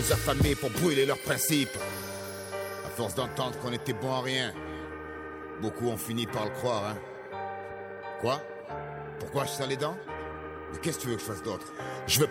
nous affamer pour brûler leurs principes. À force d'entendre qu'on était bon à rien, beaucoup ont fini par le croire, hein. Quoi? Pourquoi je serre les dents? Mais qu'est-ce que tu veux que je fasse d'autre? Je veux